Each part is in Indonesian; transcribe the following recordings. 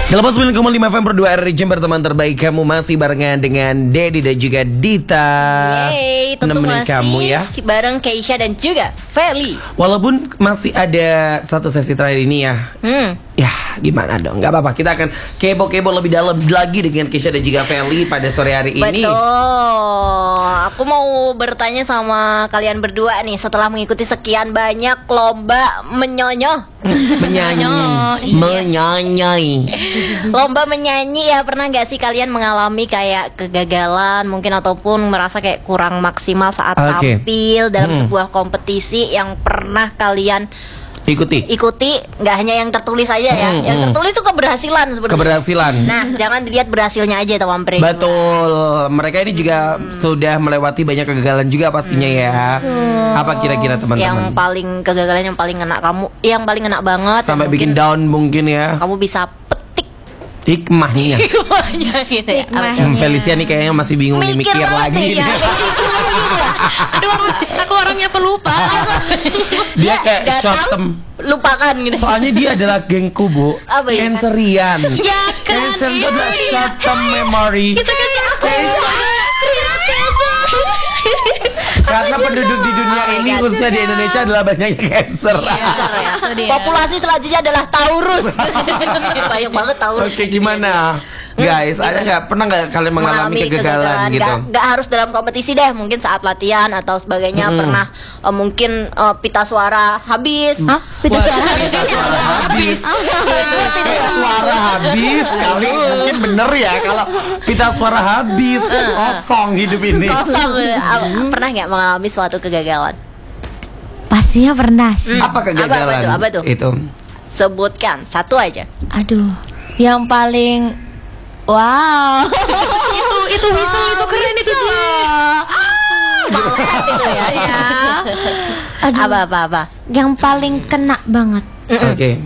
Lepas 9,5 FM berdua RRI Jember, teman terbaik kamu masih barengan dengan Dedi dan juga Dita. Yeay, tentu nemenin masih kamu ya. bareng Keisha dan juga Feli. Walaupun masih ada satu sesi terakhir ini ya. Ya gimana dong, gak apa-apa. Kita akan kepo-kepo lebih dalam lagi dengan Keisha dan juga Feli pada sore hari ini. Betul. Aku mau bertanya sama kalian berdua nih, setelah mengikuti sekian banyak lomba menyanyi. Lomba menyanyi ya, pernah gak sih kalian mengalami kayak kegagalan mungkin ataupun merasa kayak kurang maksimal saat tampil dalam sebuah kompetisi yang pernah kalian ikuti, nggak hanya yang tertulis aja ya. Yang tertulis itu keberhasilan sebenarnya. Keberhasilan. Nah, jangan dilihat berhasilnya aja teman Bre. Betul. Mereka ini juga sudah melewati banyak kegagalan juga pastinya ya. Apa kira-kira teman-teman? Yang paling kegagalan yang paling ngena kamu, yang paling ngena banget sampai bikin down mungkin ya. Kamu bisa petik hikmahnya. Gitu ya. Felicia nih kayaknya masih bingung mikir lagi. Ya. Aduh, aku orangnya pelupa. Dia kayak short term, lupakan gitu. Soalnya dia adalah gengku, Bu. Cancerian. Ya kan. Cancer itu adalah short term memory. Kita kan karena penduduk di dunia ini khususnya di Indonesia adalah banyaknya cancer. Populasi selanjutnya adalah Taurus. Banyak banget Taurus. Oke, gimana? Guys, ada nggak pernah nggak kalian mengalami kegagalan gitu? Nggak harus dalam kompetisi deh, mungkin saat latihan atau sebagainya. Pernah mungkin pita suara habis. Pita suara habis. Kali mungkin bener ya kalau pita suara habis. Kosong hidup ini. Kosong. Pernah nggak mengalami suatu kegagalan? Pastinya pernah sih. Apa kegagalan? Apa tuh? Itu. Sebutkan satu aja. Aduh, yang paling wow. itu whistle itu keren itu dia. Gitu ya. Aduh, apa. Yang paling kena banget. Oke.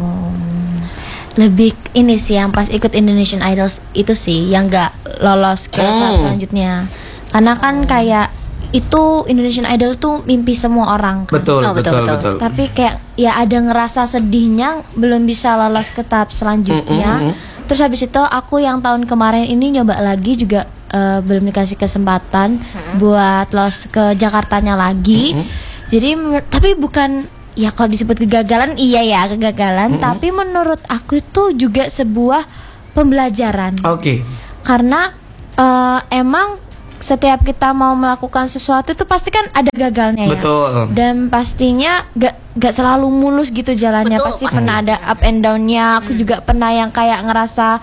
Lebih ini sih yang pas ikut Indonesian Idols itu sih yang gak lolos ke tahap selanjutnya. Karena kan kayak itu Indonesian Idol tuh mimpi semua orang kan? Betul. Tapi kayak ya ada ngerasa sedihnya belum bisa lolos ke tahap selanjutnya. Terus habis itu aku yang tahun kemarin ini nyoba lagi juga belum dikasih kesempatan buat lolos ke Jakartanya lagi. Jadi tapi bukan ya kalau disebut kegagalan, iya ya kegagalan, tapi menurut aku itu juga sebuah pembelajaran. Karena emang setiap kita mau melakukan sesuatu itu pasti kan ada gagalnya ya. Dan pastinya gak selalu mulus gitu jalannya. Pasti pernah ada up and down-nya. Aku juga pernah yang kayak ngerasa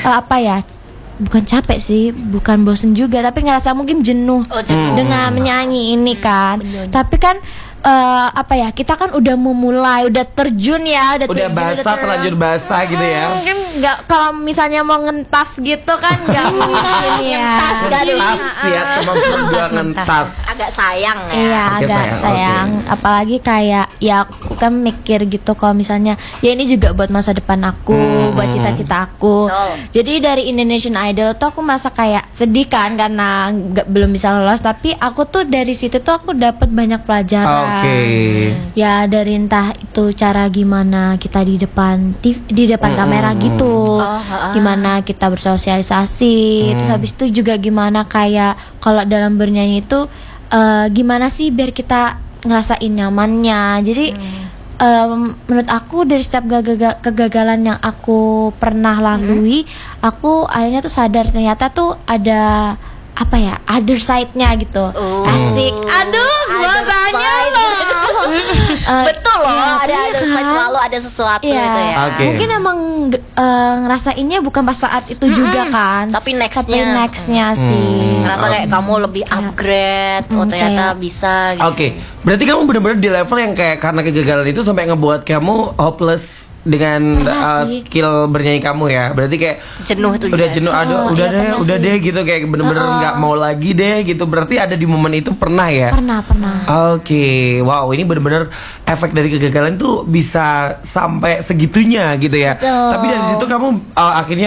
bukan capek sih, bukan bosen juga, tapi ngerasa mungkin jenuh dengan menyanyi ini kan. Tapi kan kita kan udah memulai, udah terjun ya, udah basah, terlanjur basah gitu ya. Mungkin nggak, kalau misalnya mau ngentas gitu kan nggak mungkin ya. Ngentas ya, ngentas. Agak sayang ya. Iya, agak sayang. Apalagi kayak ya aku kan mikir gitu kalau misalnya ya ini juga buat masa depan aku, buat cita-cita aku. Jadi dari Indonesian Idol tuh aku merasa kayak sedih kan karena belum bisa lolos, tapi aku tuh dari situ tuh aku dapat banyak pelajaran. Ya dari entah itu cara gimana kita di depan kamera gitu, gimana kita bersosialisasi, terus habis itu juga gimana kayak kalau dalam bernyanyi itu gimana sih biar kita ngerasain nyamannya. Jadi menurut aku dari setiap kegagalan yang aku pernah lalui, aku akhirnya tuh sadar ternyata tuh ada other side-nya gitu. Asik. Aduh, gua tanya loh. Betul loh, ada other side, selalu ada sesuatu gitu ya. Mungkin emang ngerasainnya bukan pas saat itu juga kan, tapi nextnya sih. Ngerasa kayak kamu lebih upgrade, ternyata bisa gitu. Berarti kamu benar-benar di level yang kayak karena kegagalan itu sampai ngebuat kamu hopeless dengan skill bernyanyi kamu ya. Berarti kayak jenuh tuh. Udah jenuh, udah deh gitu, kayak bener-bener nggak mau lagi deh gitu. Berarti ada di momen itu pernah ya? Pernah. Wow, ini bener-bener efek dari kegagalan tuh bisa sampai segitunya gitu ya. Tapi dari situ kamu akhirnya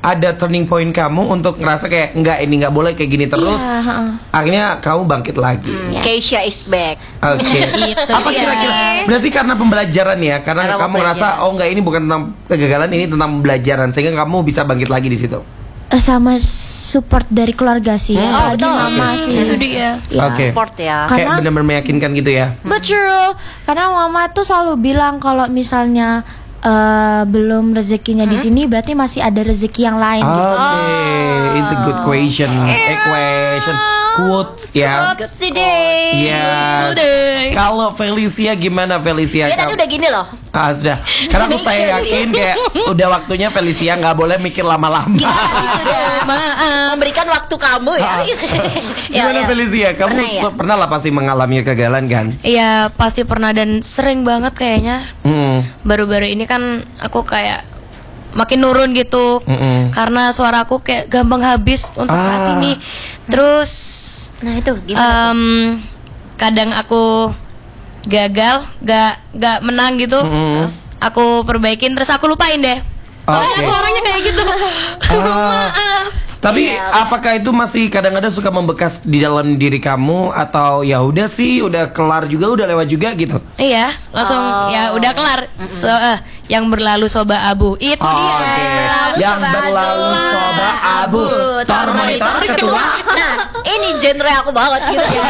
ada turning point kamu untuk ngerasa kayak enggak, ini nggak boleh kayak gini terus. Akhirnya kamu bangkit lagi. Keisha is back. Oke. Apa kira-kira? Berarti karena pembelajaran ya, karena kamu ngerasa oh enggak, ini bukan tentang kegagalan, ini tentang pembelajaran, sehingga kamu bisa bangkit lagi di situ. Sama support dari keluarga sih, apalagi mama sih. Itu dia. Support ya. Kayak benar-benar meyakinkan gitu ya. Betul. Karena mama tuh selalu bilang kalau misalnya belum rezekinya di sini, berarti masih ada rezeki yang lain gitu. It's a good question. Quotes ya. Quotes today. Yes. Kalau Felicia gimana Felicia? Dia tadi udah gini loh. Sudah. Karena saya yakin kayak udah waktunya Felicia nggak boleh mikir lama-lama. Kita tadi sudah memberikan waktu kamu ya. Gimana Felicia? Kamu pernah lah pasti mengalami kegagalan kan? Iya pasti pernah dan sering banget kayaknya. Baru-baru ini kan aku kayak makin nurun gitu. Karena suara aku kayak gampang habis untuk saat ini. Terus nah itu gimana? Kadang aku gagal, gak menang gitu. Aku perbaikin terus aku lupain deh. Soalnya aku orangnya kayak gitu. Maaf. Tapi apakah itu masih kadang-kadang suka membekas di dalam diri kamu, atau ya udah sih, udah kelar juga, udah lewat juga gitu? Iya, langsung ya udah kelar. Yang berlalu soba abu. Itu dia. Yang berlalu soba abu. Tor monitor ketua. Nah, ini genre aku banget gitu ya.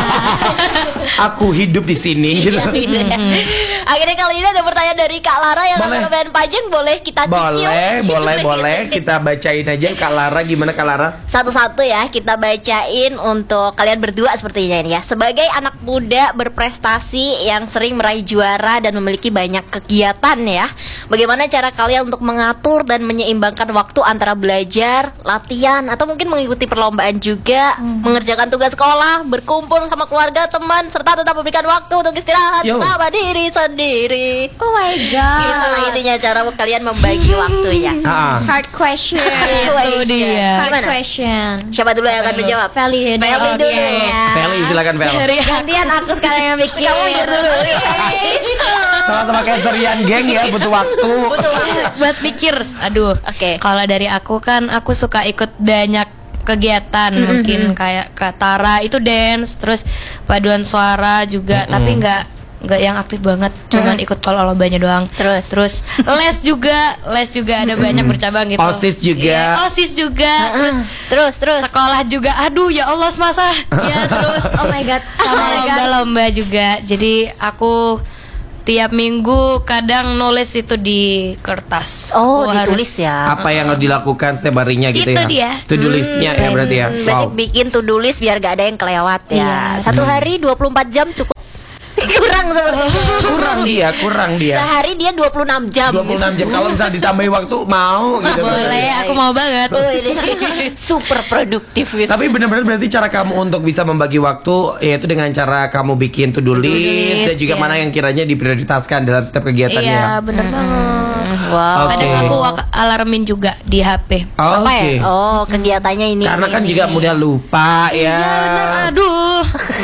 Aku hidup di sini gitu. Akhirnya kali ini ada pertanyaan dari Kak Lara yang akan main pajeng, boleh kita cicil? Boleh. Kita bacain aja Kak Lara, gimana Kak Lara? Satu-satu ya, kita bacain untuk kalian berdua sepertinya ini ya. Sebagai anak muda berprestasi yang sering meraih juara dan memiliki banyak kegiatan ya, bagaimana cara kalian untuk mengatur dan menyeimbangkan waktu antara belajar, latihan, atau mungkin mengikuti perlombaan juga, mengerjakan tugas sekolah, berkumpul sama keluarga, teman, serta tetap memberikan waktu untuk istirahat sama diri sendiri. Oh my god. Itulah intinya cara kalian membagi waktunya. Hard question. Itu dia. Gimana? Siapa dulu yang akan menjawab? Feli dulu ya. Feli silakan Feli. Gantian aku sekarang yang bikin. Kamu mikir dulu. Sama-sama Cancerian geng ya, butuh waktu. Buat mikir. Aduh. Oke. Kalau dari aku kan aku suka ikut banyak kegiatan, mungkin kayak Katara itu dance, terus paduan suara juga, tapi nggak yang aktif banget, cuman ikut kalau lombanya doang. Terus les juga ada banyak bercabang gitu. OSIS juga. OSIS juga. Terus Sekolah juga. Aduh ya Allah semasa. Ya terus Oh my god. sama lomba-lomba juga. Jadi aku tiap minggu kadang nulis itu di kertas. Oh, ditulis ya. Apa yang harus dilakukan setiap harinya gitu Itu ya? dia. To-do list-nya ya berarti ya. Berarti bikin to-do list biar gak ada yang kelewat ya. Satu hari 24 jam cukup. Kurang sebenarnya. Kurang dia. Sehari dia 26 jam. 26 jam. Kalau bisa ditambahi waktu mau gitu. Boleh, aku mau banget. Super produktif gitu. Tapi benar-benar berarti cara kamu untuk bisa membagi waktu yaitu dengan cara kamu bikin to-do list dan juga mana yang kiranya diprioritaskan dalam setiap kegiatannya. Iya, bener banget. Wow. Kadang aku alarmin juga di HP. Apa ya? Oh, kegiatannya ini. Karena kan juga mudah lupa ya. Iya, bener. Aduh.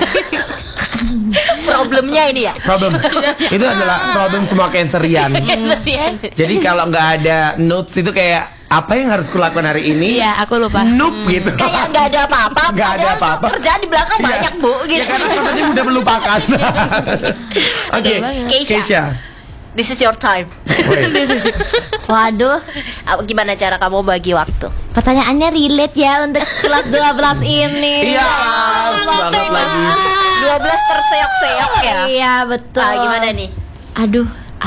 Problemnya ini ya. Itu adalah problem semua Cancerian. Jadi kalau nggak ada notes itu kayak apa yang harus kulakukan hari ini? Iya, aku lupa. Noob gitu. Kayak nggak ada apa-apa. Nggak ada apa-apa. Kerjaan di belakang banyak bu. Gitu. Ya karena rasanya mudah melupakan. Oke, Keisha. This is your time. Waduh, gimana cara kamu bagi waktu? Pertanyaannya relate ya untuk kelas 12 ini. Iya, banget lagi. 12 terseok-seok ya. Iya, betul. Gimana nih? Aduh,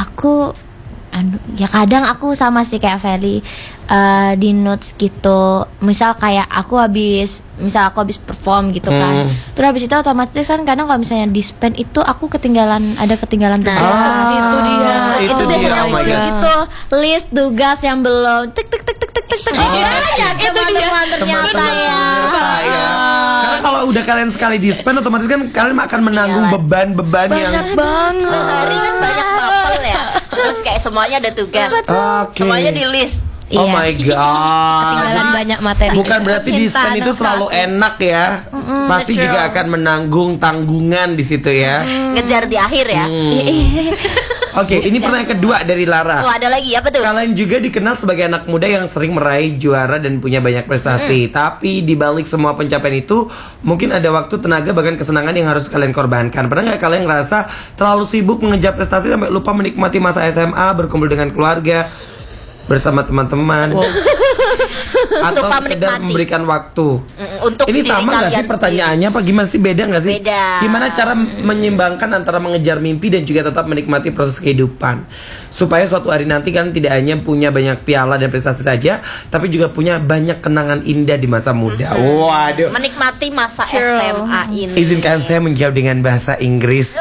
ya kadang aku sama sih kayak Feli, di notes gitu. Misal kayak aku habis perform gitu kan. Terus habis itu otomatis kan kadang kalau misalnya di spend itu aku ketinggalan tugas. Itu dia. Itu biasanya aku tulis gitu, list tugas yang belum tek. Banyak teman-teman ternyata ya. Karena kalau udah kalian sekali di spend otomatis kan kalian akan menanggung beban-beban yang banget. Sehari kan banyak mapel ya. Terus kayak semuanya ada tugas. Semuanya di list. Oh my god. Ketinggalan banyak materi. Bukan berarti di spend itu selalu enak ya. Pasti juga akan menanggung tanggungan di situ ya. Ngejar di akhir ya. Oke, ini pertanyaan kedua dari Lara. Oh, ada lagi apa tuh? Kalian juga dikenal sebagai anak muda yang sering meraih juara dan punya banyak prestasi. Tapi di balik semua pencapaian itu, mungkin ada waktu, tenaga, bahkan kesenangan yang harus kalian korbankan. Pernah nggak kalian ngerasa terlalu sibuk mengejar prestasi sampai lupa menikmati masa SMA, berkumpul dengan keluarga, bersama teman-teman? Atau Lupa sekedar menikmati. memberikan waktu? Untuk Ini diri sama nggak sih kalian pertanyaannya? Apa gimana sih, beda nggak sih? Beda. Gimana cara menyeimbangkan antara mengejar mimpi dan juga tetap menikmati proses kehidupan, supaya suatu hari nanti kan tidak hanya punya banyak piala dan prestasi saja, tapi juga punya banyak kenangan indah di masa muda. Waduh. menikmati masa SMA ini. Izinkan saya menjawab dengan bahasa Inggris.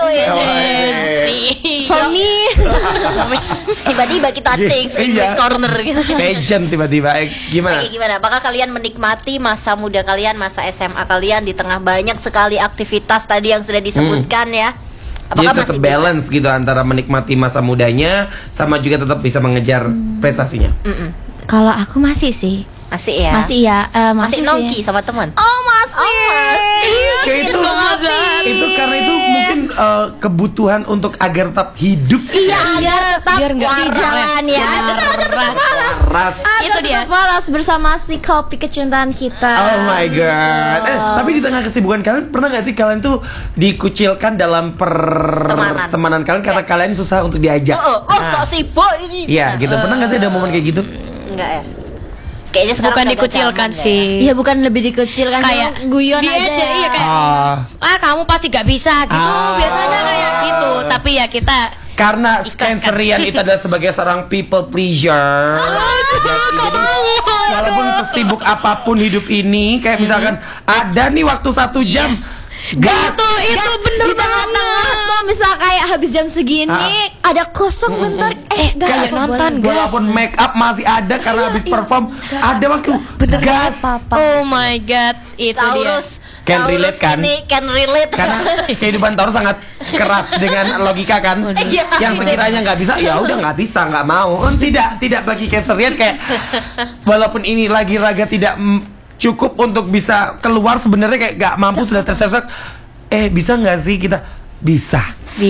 For me, Tiba-tiba kita change English Iya. corner gitu. Legend tiba-tiba. Gimana? Oke, gimana? Apakah kalian menikmati masa muda kalian, masa SMA kalian di tengah banyak sekali aktivitas tadi yang sudah disebutkan ya? Jadi Apakah tetap masih bisa? balance gitu antara menikmati masa mudanya sama juga tetap bisa mengejar prestasinya. kalau aku masih sih, Masih ya? masih ya, Masih masih nongki sih. sama teman? Oh masih. Kayak itu karena itu mungkin kebutuhan untuk agar tetap hidup. Iya, agar tetap biar nggak di jalan ya. Ras. Itu dia. Polos bersama si kopi kecintaan kita. Oh my god. Tapi di tengah kesibukan kalian pernah nggak sih kalian tuh dikucilkan dalam pertemanan kalian karena kalian susah untuk diajak? Sok sibuk ini. Iya gitu. Pernah nggak sih ada momen kayak gitu? Enggak ya? Kayaknya sekarang Bukan udah dikucilkan zaman sih. Iya, bukan lebih dikecilkan, Kayak guyon dia aja. aja, iya, kayak kamu pasti gak bisa gitu. Biasanya kayak gitu. Tapi ya kita Karena Cancerian itu adalah sebagai seorang people pleasure. Jadi walaupun sesibuk apapun hidup ini, kayak misalkan ada nih waktu 1 jam, gas. itu bener banget. Misal kayak habis jam segini ada kosong bentar, kayak gak nonton Walaupun make up masih ada karena habis perform, ada waktu gas. Oh my god, itu dia. Taurus. Can Taurus relate kan? Ini can relate. Karena kehidupan Taurus sangat keras dengan logika kan. Yang sekiranya nggak bisa, ya udah nggak bisa, nggak mau. Tidak bagi Cancerian kayak walaupun ini lagi raga tidak cukup untuk bisa keluar, sebenarnya kayak nggak mampu, sudah tersesat. Bisa nggak sih kita? Bisa.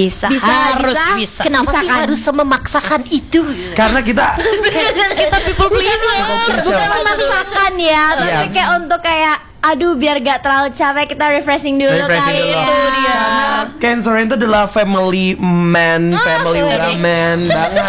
Harus bisa. Kenapa Bisa sih kan? harus memaksakan itu? Karena kita Kita people pleaser. bukan memaksakan ya, tapi Iya. kayak untuk kayak aduh biar gak terlalu capek kita refreshing dulu refreshing kali dulu. ya. dia. Cancerian itu adalah family man, family woman banget.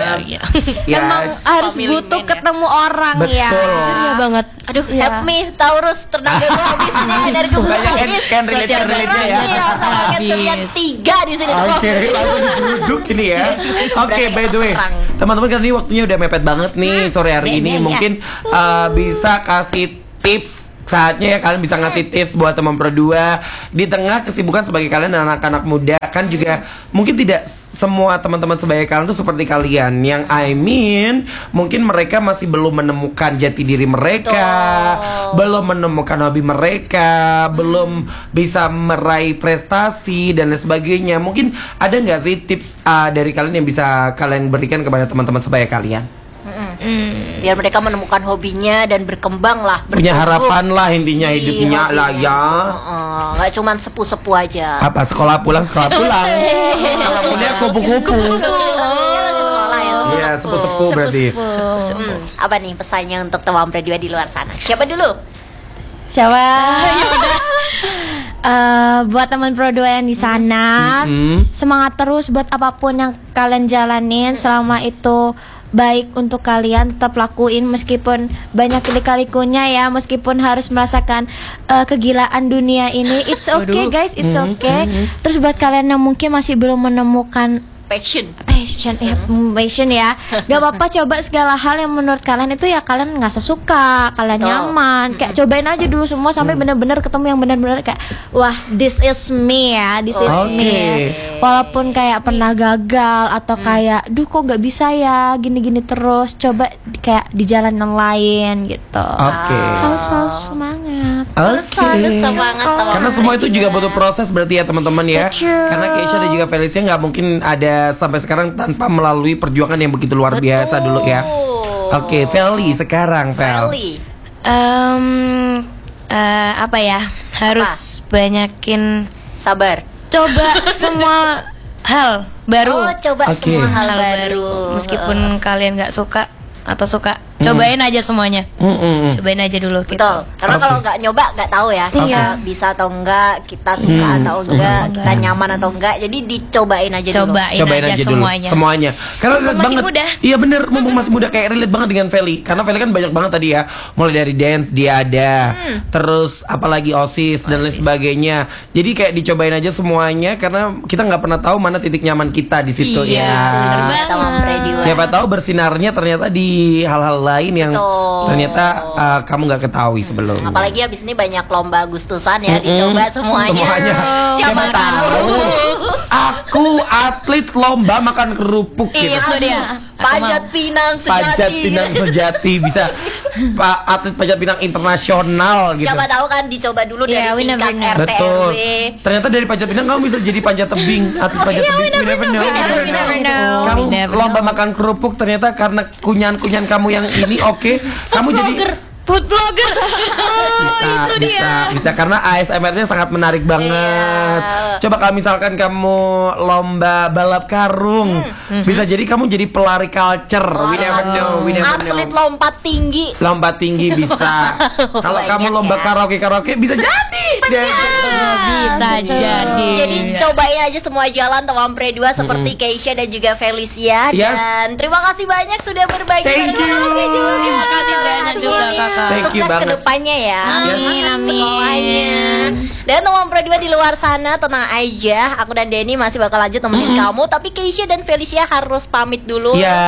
Ya, Emang harus family butuh man ya. ketemu orang ya. betul. Iya banget. Aduh, Iya. help me Taurus, tenaga gue habis nih dari dulu Banyak habis. can relate ya. Iya, sama Cancerian 3 di sini. Oke, langsung duduk ini ya. Oke, by the way, Serang. teman-teman kan ini waktunya udah mepet banget nih sore hari ini. Mungkin bisa kasih tips. Saatnya ya kalian bisa ngasih tips buat teman Pro 2 di tengah kesibukan sebagai kalian dan anak-anak muda. Kan juga mungkin tidak semua teman-teman sebagai kalian tuh seperti kalian. Yang I mean, mungkin mereka masih belum menemukan jati diri mereka, belum menemukan hobi mereka, belum bisa meraih prestasi dan lain sebagainya. Mungkin ada nggak sih tips dari kalian yang bisa kalian berikan kepada teman-teman sebaya kalian? Biar mereka menemukan hobinya dan berkembang lah, Punya bertumbuh. harapan lah intinya Di hidupnya lah hobinya. ya. Nggak cuman sepu-sepu aja. Apa sekolah pulang. Kalau kuliah kupu-kupu. Sekolah ya, Iya, sepu-sepu berarti. Apa nih pesannya untuk teman Pro 2 di luar sana? Siapa dulu? Siapa? Buat teman Pro 2 yang di sana, semangat terus buat apapun yang kalian jalanin. Selama itu baik untuk kalian, tetap lakuin meskipun banyak lika-likunya ya, meskipun harus merasakan kegilaan dunia ini. It's okay guys, it's okay. Terus buat kalian yang mungkin masih belum menemukan Passion. passion ya, gak apa-apa, coba segala hal yang menurut kalian itu ya kalian nggak sesuka, kalian Betul. nyaman, kayak cobain aja dulu semua sampai benar-benar ketemu yang benar-benar kayak wah this is me ya, this is me ya. Walaupun kayak pernah gagal atau kayak duh kok nggak bisa ya gini-gini terus, coba kayak di jalan yang lain gitu. Oke. Harus selalu semangat. Selalu semangat teman Karena semua itu juga butuh proses berarti ya teman-teman ya. Betul. Karena Keisha dan juga Felicia nggak mungkin ada sampai sekarang tanpa melalui perjuangan yang begitu luar biasa dulu ya. Oke, Feli sekarang Feli. Apa ya? Harus banyakin Sabar. coba semua hal baru. Oh, coba Oke. semua hal Hal baru. Meskipun kalian nggak suka atau suka, cobain aja semuanya. Cobain aja dulu gitu. Betul. Karena Oke. kalau nggak nyoba nggak tahu ya. Iya. Bisa atau enggak, kita suka atau enggak, kita nyaman atau enggak. Jadi dicobain aja dulu. Cobain aja dulu semuanya. Karena Mumpung relate masih banget. muda. Iya bener, mumpung masih muda kayak relate banget dengan Feli. Karena Feli kan banyak banget tadi ya. Mulai dari dance dia ada, terus apalagi OSIS dan lain sebagainya. Jadi kayak dicobain aja semuanya karena kita nggak pernah tahu mana titik nyaman kita di situ Iya, ya. bener banget. Kita memprediwa. Siapa tahu bersinarnya ternyata di hal-hal lain yang Betul. ternyata kamu nggak ketahui sebelum. Apalagi abis ini banyak lomba Agustusan ya, dicoba semuanya. Semuanya. Siapa tahu aku atlet lomba makan kerupuk gitu. Itu dia. Panjat pinang Pajat sejati. Pinang sejati bisa atlet pajat pinang internasional gitu. Siapa tahu kan dicoba dulu Yeah, we dari never tingkat know. RT Betul. RW. Ternyata dari pajat pinang kamu bisa jadi panjat tebing, atlet panjat tebing. We never know. Kamu We never lomba makan kerupuk ternyata karena kunyan-kunyan kamu yang ini oke, kamu jadi Food blogger. Oh, bisa karena ASMR-nya sangat menarik banget. Coba kalau misalkan kamu lomba balap karung, bisa jadi kamu jadi pelari culture. We never know. Atlet lompat tinggi. Lompat tinggi bisa. Kalau kamu Banyak lomba ya. karaoke bisa jadi. Bisa jadi. Jadi cobain aja semua jalan Teman Pre 2 seperti Keisha dan juga Felicia. Yes. Dan terima kasih banyak sudah berbagi. Thank Terima you. kasih juga. Terima kasih banyak juga, semuanya. Kakak. Thank you Sukses banget. kedepannya ya. Amin, amin. Semuanya. Dan Teman Pre 2 di luar sana tenang aja. Aku dan Denny masih bakal lanjut nemenin kamu. Tapi Keisha dan Felicia harus pamit dulu. Ya.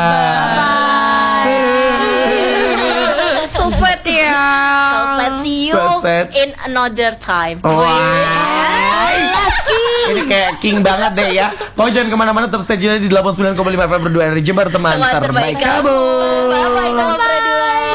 So sad ya. So sad. See you So sad. in another time. Wah. Ini kayak king banget deh ya. Pokoknya jangan kemana-mana, tetap stay tune di 89,5 FM berdua dari Jember, teman Teman terbaik kamu. Bye bye teman Pre